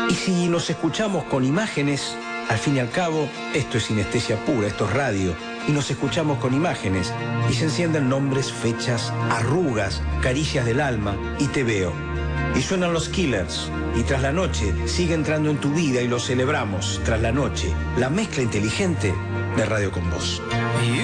Y si nos escuchamos con imágenes, al fin y al cabo, esto es sinestesia pura, esto es radio, y nos escuchamos con imágenes, y se encienden nombres, fechas, arrugas, caricias del alma, y te veo. Y suenan los Killers, y tras la noche sigue entrando en tu vida y lo celebramos, tras la noche, la mezcla inteligente de Radio con Vos.